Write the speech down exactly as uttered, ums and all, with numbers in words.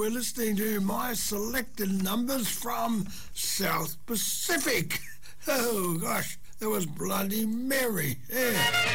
we're listening to my selected numbers from South Pacific. Oh, gosh, that was Bloody Mary. Yeah.